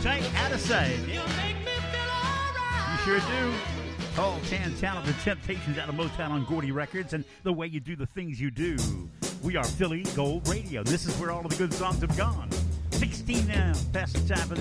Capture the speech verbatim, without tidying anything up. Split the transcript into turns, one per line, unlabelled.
tight, out of sight. You sure do. Tall, tan, talented Temptations out of Motown on Gordy Records, and the way you do the things you do. We are Philly Gold Radio. This is where all of the good songs have gone. sixteen now, past the time of the